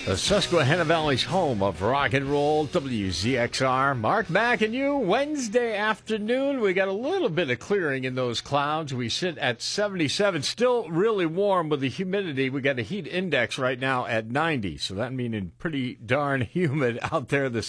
The Susquehanna Valley's home of rock and roll, WZXR. Mark, Mac, and you. Wednesday afternoon, we got a little bit of clearing in those clouds. We sit at 77, still really warm with the humidity. We got a heat index right now at 90, so that meaning pretty darn humid out there this